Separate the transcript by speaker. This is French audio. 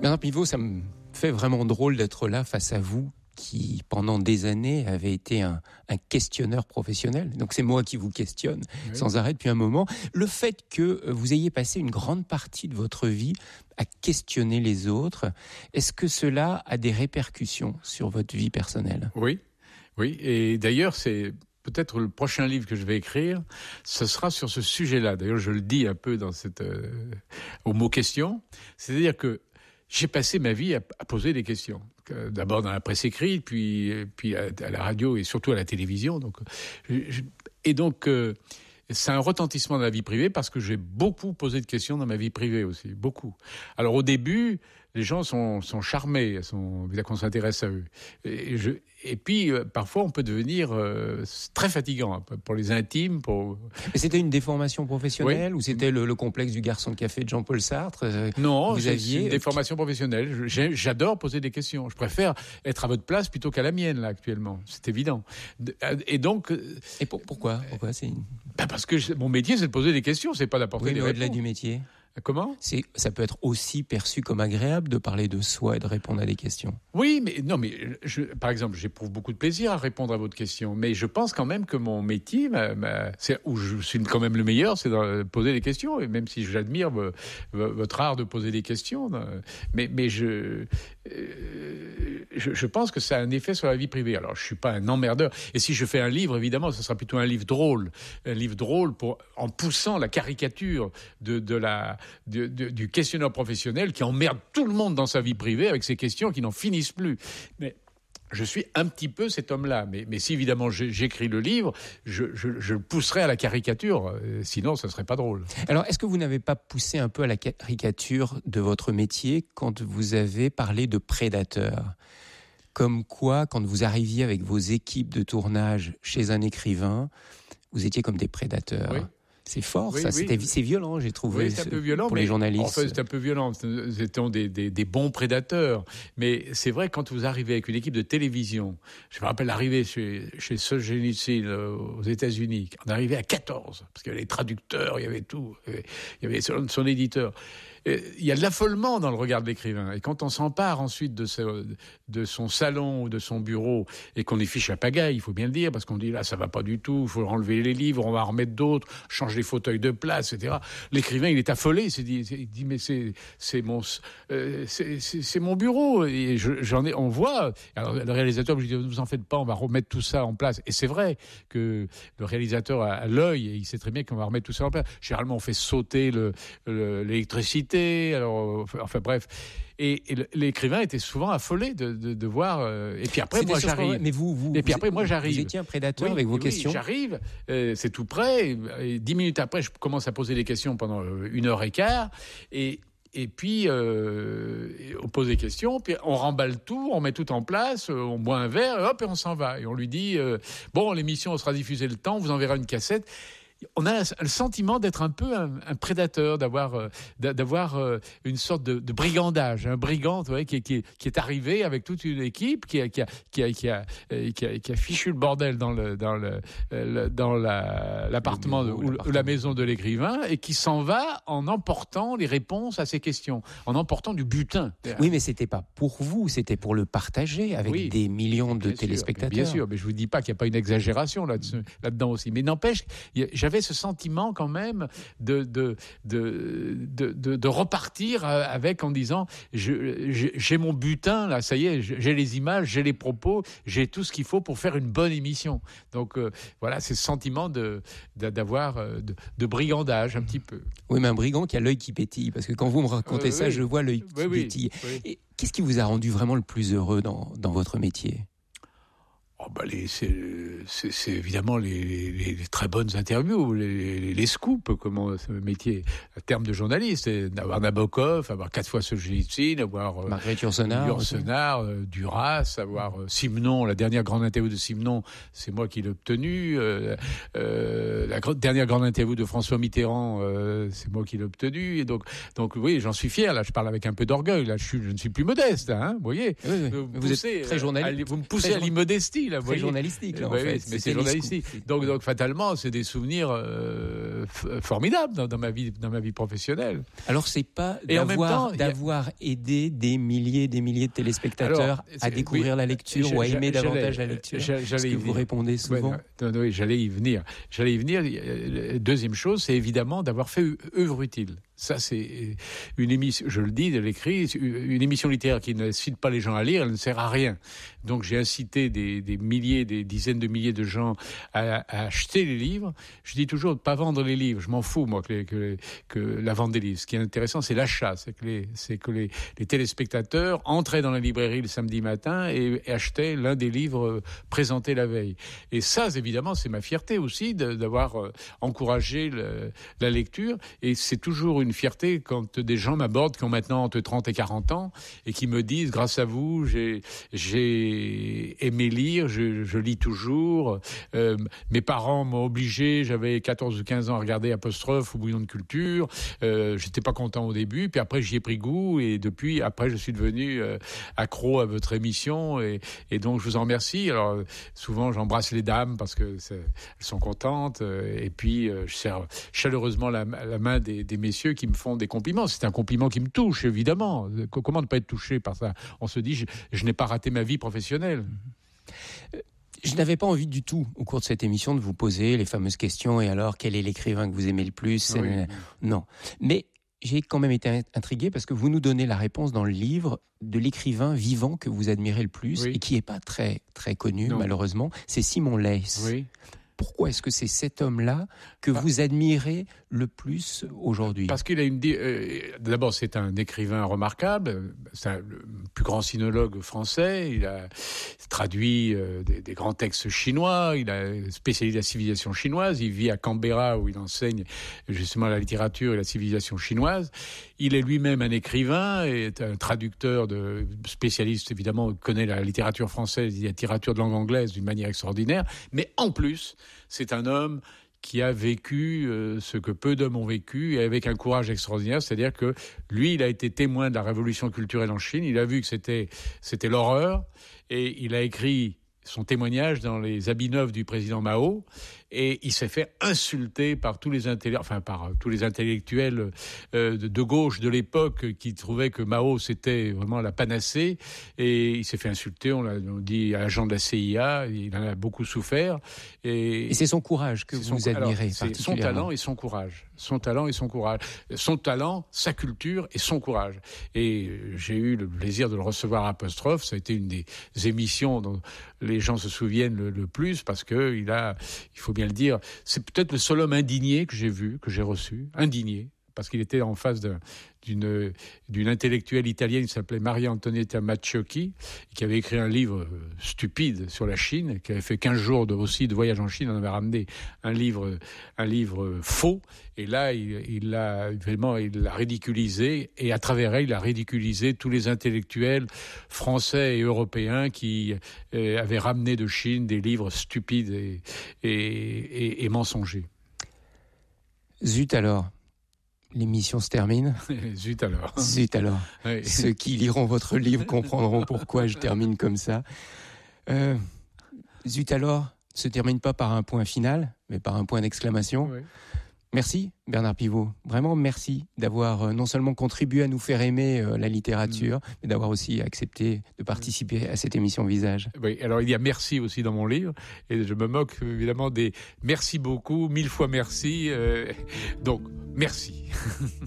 Speaker 1: Bernard Pivot, ça me fait vraiment drôle d'être là face à vous, qui pendant des années avait été un questionneur professionnel. Donc c'est moi qui vous questionne sans arrêt depuis un moment. Le fait que vous ayez passé une grande partie de votre vie à questionner les autres, est-ce que cela a des répercussions sur votre vie personnelle ?
Speaker 2: Oui. Et d'ailleurs, c'est peut-être le prochain livre que je vais écrire, ce sera sur ce sujet-là. D'ailleurs, je le dis un peu dans au mot question. C'est-à-dire que j'ai passé ma vie à poser des questions. D'abord dans la presse écrite, puis à la radio et surtout à la télévision. Donc, c'est un retentissement dans la vie privée parce que j'ai beaucoup posé de questions dans ma vie privée aussi, beaucoup. Alors au début, les gens sont charmés, qu'on s'intéresse à eux. Et puis parfois on peut devenir très fatigant pour les intimes.
Speaker 1: Mais c'était une déformation professionnelle ou c'était le complexe du garçon de café de Jean-Paul Sartre
Speaker 2: Non, c'est une déformation professionnelle. J'adore poser des questions. Je préfère être à votre place plutôt qu'à la mienne là actuellement. C'est évident. Et donc.
Speaker 1: Et pourquoi c'est
Speaker 2: parce que mon métier, c'est de poser des questions, c'est pas d'apporter des réponses.
Speaker 1: Au-delà du métier.
Speaker 2: Comment ?
Speaker 1: Ça peut être aussi perçu comme agréable de parler de soi et de répondre à des questions.
Speaker 2: Oui, mais par exemple, j'éprouve beaucoup de plaisir à répondre à votre question, mais je pense quand même que mon métier, c'est où je suis quand même le meilleur, c'est de poser des questions, et même si j'admire votre art de poser des questions, mais je pense que ça a un effet sur la vie privée. Alors, je suis pas un emmerdeur, et si je fais un livre, évidemment, ce sera plutôt un livre drôle en poussant la caricature du questionneur professionnel qui emmerde tout le monde dans sa vie privée avec ses questions qui n'en finissent plus. Mais je suis un petit peu cet homme-là. Mais si évidemment j'écris le livre, je le pousserai à la caricature. Sinon, ça ne serait pas drôle.
Speaker 1: Alors, est-ce que vous n'avez pas poussé un peu à la caricature de votre métier quand vous avez parlé de prédateurs ? Comme quoi, quand vous arriviez avec vos équipes de tournage chez un écrivain, vous étiez comme des prédateurs. Oui. C'est fort, c'est violent, j'ai trouvé,
Speaker 2: c'est un peu violent,
Speaker 1: pour les journalistes.
Speaker 2: En fait, c'est un peu violent. Nous étions des bons prédateurs. Mais c'est vrai, quand vous arrivez avec une équipe de télévision, je me rappelle l'arrivée chez Solzhenitsyn aux États-Unis, on arrivait à 14, parce qu'il y avait les traducteurs, il y avait tout, il y avait son éditeur. Il y a de l'affolement dans le regard de l'écrivain. Et quand on s'empare ensuite de son salon ou de son bureau et qu'on est fiche à pagaille, il faut bien le dire, parce qu'on dit là, ça va pas du tout, il faut enlever les livres, on va en remettre d'autres, change les fauteuils de place, etc. L'écrivain, il est affolé, il dit mais c'est mon bureau. Et on voit. Alors, le réalisateur me dit, ne vous en faites pas, on va remettre tout ça en place. Et c'est vrai que le réalisateur a l'œil et il sait très bien qu'on va remettre tout ça en place. Généralement, on fait sauter l'électricité. Alors, enfin bref, et l'écrivain était souvent affolé de voir. Et puis après, moi j'arrive.
Speaker 1: Mais moi j'arrive. Vous étiez un prédateur avec vos questions.
Speaker 2: J'arrive, c'est tout prêt. Et 10 minutes après, je commence à poser des questions pendant 1h15. Et puis, on pose des questions, puis on remballe tout, on met tout en place, on boit un verre, et hop, et on s'en va. Et on lui dit, bon, l'émission sera diffusée le temps, on vous enverra une cassette. On a le sentiment d'être un peu un prédateur, d'avoir une sorte de brigandage, un brigand, qui est arrivé avec toute une équipe, qui a fichu le bordel dans l'appartement ou la maison de l'écrivain, et qui s'en va en emportant les réponses à ses questions, en emportant du butin.
Speaker 1: Oui, mais c'était pas pour vous, c'était pour le partager avec des millions de téléspectateurs.
Speaker 2: Bien sûr, mais je vous dis pas qu'il n'y a pas une exagération là-dedans aussi. Mais n'empêche, j'avais ce sentiment quand même de repartir avec en disant j'ai mon butin là, ça y est, j'ai les images, j'ai les propos, j'ai tout ce qu'il faut pour faire une bonne émission. Donc voilà, c'est ce sentiment de brigandage un petit peu.
Speaker 1: Oui, mais un brigand qui a l'œil qui pétille, parce que quand vous me racontez ça, je vois l'œil qui pétille. Oui. Et qu'est-ce qui vous a rendu vraiment le plus heureux dans votre métier ?
Speaker 2: C'est évidemment les très bonnes interviews, les scoops, comment ce métier, en termes de journaliste, avoir Nabokov, avoir 4 fois Solzhenitsyn, avoir
Speaker 1: Marguerite Yourcenar,
Speaker 2: Duras, avoir Simenon, la dernière grande interview de Simenon, c'est moi qui l'ai obtenue, la dernière grande interview de François Mitterrand, c'est moi qui l'ai obtenue, et donc oui, j'en suis fier, là, je parle avec un peu d'orgueil, là, je ne suis plus modeste, hein, vous voyez.
Speaker 1: Oui. Vous êtes très journaliste.
Speaker 2: Vous me poussez à l'immodestie, là, vous
Speaker 1: très
Speaker 2: voyez.
Speaker 1: journalistique, là, en fait.
Speaker 2: Mais c'est journalistique. Donc, fatalement, c'est des souvenirs formidables dans ma vie professionnelle.
Speaker 1: Alors, c'est pas
Speaker 2: Et en même temps,
Speaker 1: d'avoir aidé des milliers de téléspectateurs à découvrir la lecture ou à aimer davantage la lecture. Ce que vous répondez souvent.
Speaker 2: Oui, j'allais y venir. Deuxième chose, c'est évidemment d'avoir fait œuvre utile. Ça, c'est une émission, je le dis, je l'écris, une émission littéraire qui ne cite pas les gens à lire, elle ne sert à rien. Donc j'ai incité des dizaines de milliers de gens à acheter les livres. Je dis toujours de ne pas vendre les livres. Je m'en fous, moi, que la vente des livres. Ce qui est intéressant, c'est l'achat. C'est que les téléspectateurs entraient dans la librairie le samedi matin et achetaient l'un des livres présentés la veille. Et ça, évidemment, c'est ma fierté aussi d'avoir encouragé la lecture. Et c'est toujours une fierté quand des gens m'abordent qui ont maintenant entre 30 et 40 ans et qui me disent, grâce à vous, j'ai aimé lire, je lis toujours. Mes parents m'ont obligé, j'avais 14 ou 15 ans à regarder Apostrophe ou Bouillon de culture. J'étais pas content au début, puis après j'y ai pris goût et depuis, après je suis devenu accro à votre émission et donc je vous en remercie. Alors souvent j'embrasse les dames parce que elles sont contentes et puis je serre chaleureusement la main des messieurs qui me font des compliments. C'est un compliment qui me touche, évidemment. Comment ne pas être touché par ça? On se dit, je n'ai pas raté ma vie professionnelle.
Speaker 1: Je n'avais pas envie du tout, au cours de cette émission, de vous poser les fameuses questions. Et alors, quel est l'écrivain que vous aimez le plus?
Speaker 2: Oui.
Speaker 1: Non. Mais j'ai quand même été intrigué parce que vous nous donnez la réponse dans le livre de l'écrivain vivant que vous admirez le plus et qui n'est pas très, très connu, malheureusement. C'est Simon Leys.
Speaker 2: Oui.
Speaker 1: Pourquoi est-ce que c'est cet homme-là que vous admirez le plus aujourd'hui?
Speaker 2: Parce qu'il a d'abord, c'est un écrivain remarquable, c'est le plus grand sinologue français, il a traduit des grands textes chinois, il a spécialisé la civilisation chinoise, il vit à Canberra où il enseigne justement la littérature et la civilisation chinoise. Il est lui-même un écrivain, est un traducteur spécialiste, évidemment, il connaît la littérature française, la littérature de langue anglaise d'une manière extraordinaire, mais en plus, c'est un homme qui a vécu ce que peu d'hommes ont vécu et avec un courage extraordinaire, c'est-à-dire que lui, il a été témoin de la révolution culturelle en Chine, il a vu que c'était l'horreur et il a écrit son témoignage dans les habits neufs du président Mao et il s'est fait insulter par tous les intellectuels de gauche de l'époque qui trouvaient que Mao c'était vraiment la panacée et il s'est fait insulter, on dit agent de la CIA, il en a beaucoup souffert et c'est
Speaker 1: son courage que vous admirez particulièrement.
Speaker 2: C'est son talent et son courage. Son talent, sa culture et son courage. Et j'ai eu le plaisir de le recevoir à Apostrophe. Ça a été une des émissions dont les gens se souviennent le plus parce que il faut bien le dire, c'est peut-être le seul homme indigné que j'ai vu, que j'ai reçu, indigné, parce qu'il était en face d'une intellectuelle italienne qui s'appelait Maria Antonietta Maciocchi, qui avait écrit un livre stupide sur la Chine, qui avait fait 15 jours de voyage en Chine, on avait ramené un livre faux, et là, il l'a ridiculisé, et à travers elle, il a ridiculisé tous les intellectuels français et européens qui avaient ramené de Chine des livres stupides et mensongers.
Speaker 1: Zut alors! L'émission se termine.
Speaker 2: Zut alors.
Speaker 1: Zut alors. Oui. Ceux qui liront votre livre comprendront pourquoi je termine comme ça. Zut alors se termine pas par un point final, mais par un point d'exclamation. Oui. Merci Bernard Pivot. Vraiment merci d'avoir non seulement contribué à nous faire aimer la littérature, mais d'avoir aussi accepté de participer à cette émission Visage.
Speaker 2: Oui, alors il y a merci aussi dans mon livre, et je me moque évidemment des merci beaucoup, 1000 fois merci. Donc, merci.